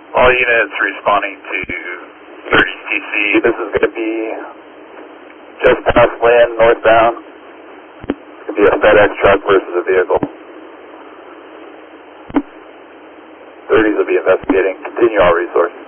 All units responding to 30 TC. This is going to be just past land, northbound. It's going to be a FedEx truck versus a vehicle. 30s will be investigating. Continue all resource.